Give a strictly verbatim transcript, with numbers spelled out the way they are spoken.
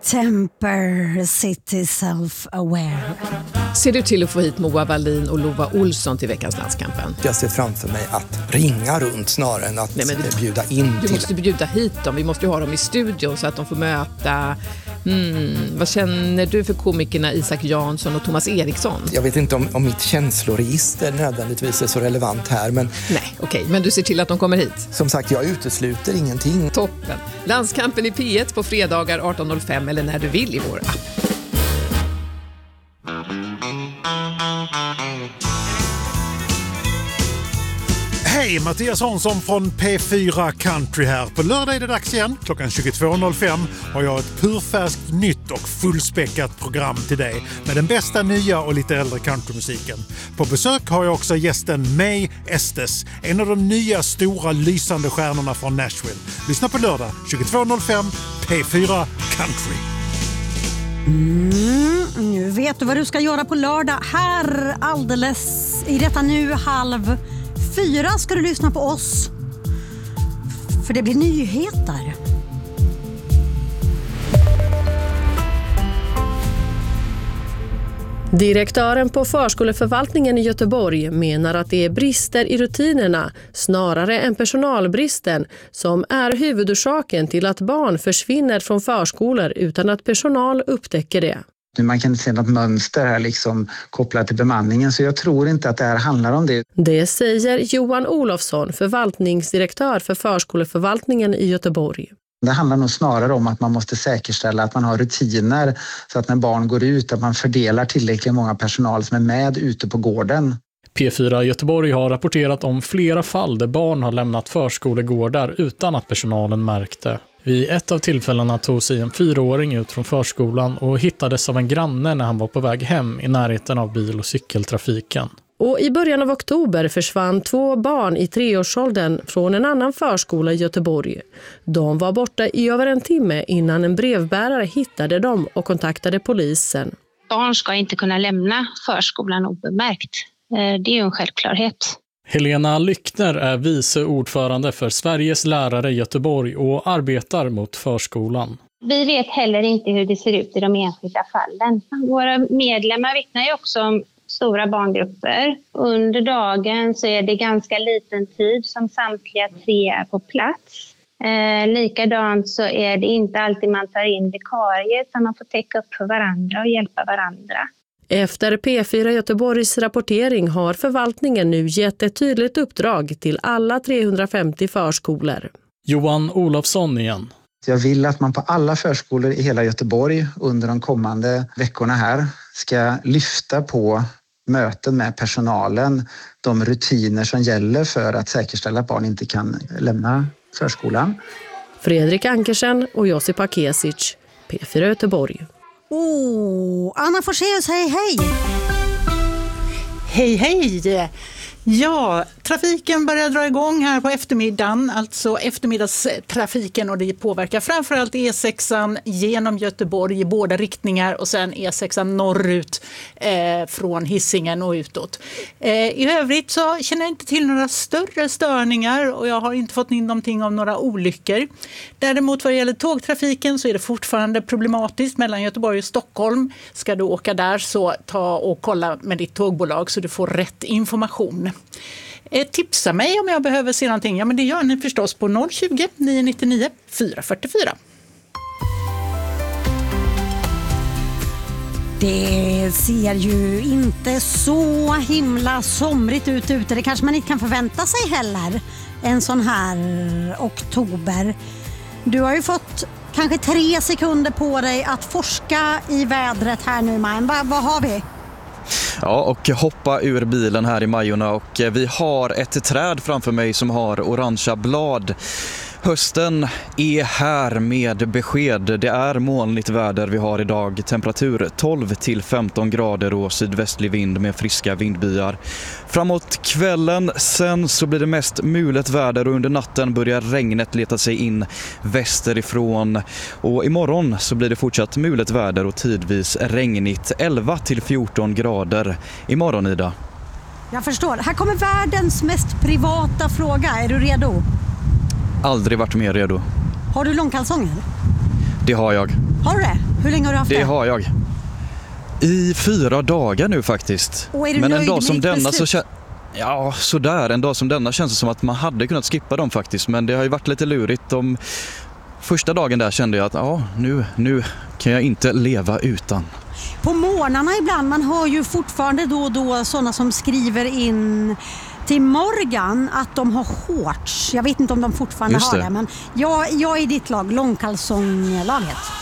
Temper City Self-Aware. Ser du till att få hit Moa Wallin och Lova Olsson till veckans Landskampen? Jag ser framför mig att ringa runt snarare än att Nej, men du, bjuda in Du till... måste bjuda hit dem. Vi måste ju ha dem i studion så att de får möta... Hmm, vad känner du för komikerna Isak Jansson och Thomas Eriksson? Jag vet inte om, om mitt känsloregister nödvändigtvis är så relevant här, men... Nej, okej. Okay. Men du ser till att de kommer hit? Som sagt, jag utesluter ingenting. Toppen. Landskampen i P ett på fredagar arton noll fem eller när du vill i vår app. Hej, Mattias Hansson från P fyra Country här. På lördag är det dags igen. Klockan tjugotvå noll fem har jag ett purfärskt nytt och fullspäckat program till dig med den bästa nya och lite äldre countrymusiken. På besök har jag också gästen May Estes, en av de nya stora lysande stjärnorna från Nashville. Lyssna på lördag tjugotvå noll fem P fyra Country. Mm, nu vet du vad du ska göra på lördag. Här alldeles i detta nu halv fyra ska du lyssna på oss. För det blir nyheter. Direktören på förskoleförvaltningen i Göteborg menar att det är brister i rutinerna snarare än personalbristen som är huvudorsaken till att barn försvinner från förskolor utan att personal upptäcker det. Man kan se något mönster här liksom kopplat till bemanningen, så jag tror inte att det här handlar om det. Det säger Johan Olofsson, förvaltningsdirektör för förskoleförvaltningen i Göteborg. Det handlar nog snarare om att man måste säkerställa att man har rutiner så att när barn går ut att man fördelar tillräckligt många personal som är med ute på gården. P fyra Göteborg har rapporterat om flera fall där barn har lämnat förskolegårdar utan att personalen märkte. Vid ett av tillfällena tog sig en fyraåring ut från förskolan och hittades av en granne när han var på väg hem i närheten av bil- och cykeltrafiken. Och i början av oktober försvann två barn i treårsåldern från en annan förskola i Göteborg. De var borta i över en timme innan en brevbärare hittade dem och kontaktade polisen. Barn ska inte kunna lämna förskolan obemärkt. Det är ju en självklarhet. Helena Lyckner är vice ordförande för Sveriges lärare i Göteborg och arbetar mot förskolan. Vi vet heller inte hur det ser ut i de enskilda fallen. Våra medlemmar vittnar ju också om stora barngrupper. Under dagen så är det ganska liten tid som samtliga tre är på plats. Eh, likadant så är det inte alltid man tar in vikarier utan man får täcka upp för varandra och hjälpa varandra. Efter P fyra Göteborgs rapportering har förvaltningen nu gett ett tydligt uppdrag till alla trehundrafemtio förskolor. Johan Olofsson igen. Jag vill att man på alla förskolor i hela Göteborg under de kommande veckorna här ska lyfta på möten med personalen de rutiner som gäller för att säkerställa att barn inte kan lämna förskolan. Fredrik Ankersen och Josipa Kesic, P fyra Göteborg. Oh, Anna Forselius, hej hej! Hej hej! Ja, trafiken börjar dra igång här på eftermiddagen, alltså eftermiddagstrafiken, och det påverkar framförallt E sexan genom Göteborg i båda riktningar och sen E sexan norrut eh, från Hisingen och utåt. Eh, I övrigt så känner jag inte till några större störningar och jag har inte fått in någonting om några olyckor. Däremot vad gäller tågtrafiken så är det fortfarande problematiskt mellan Göteborg och Stockholm. Ska du åka där så ta och kolla med ditt tågbolag så du får rätt information. Eh, tipsa mig om jag behöver se någonting. Ja, men det gör ni förstås på noll tjugo, nio nittionio, fyra fyrtiofyra. Det ser ju inte så himla somrigt ut ute. Det kanske man inte kan förvänta sig heller en sån här oktober. Du har ju fått kanske tre sekunder på dig att forska i vädret här nu, Majen. Va, vad har vi? Ja, och hoppa ur bilen här i Majorna och vi har ett träd framför mig som har orangea blad. Hösten är här med besked. Det är molnigt väder vi har idag. Temperatur tolv till femton grader och sydvästlig vind med friska vindbyar. Framåt kvällen sen så blir det mest mulet väder och under natten börjar regnet leta sig in västerifrån. Och imorgon så blir det fortsatt mulet väder och tidvis regnigt. elva till fjorton grader imorgon, Ida. Jag förstår. Här kommer världens mest privata fråga. Är du redo? Aldrig varit mer redo. Har du långkalsonger? Det har jag. Har du det? Hur länge har du haft det? Det har jag. I fyra dagar nu faktiskt. Och är du Men nöjd en dag med som ditt denna beslut? så kä- Ja, sådär. En dag som denna känns det som att man hade kunnat skippa dem faktiskt. Men det har ju varit lite lurigt. De... Första dagen där kände jag att ja, nu, nu kan jag inte leva utan. På morgnarna ibland, man hör ju fortfarande då och då sådana som skriver in till Morgan att de har shorts. Jag vet inte om de fortfarande Just har det. det, men jag, jag är i ditt lag, långkalsonglaget.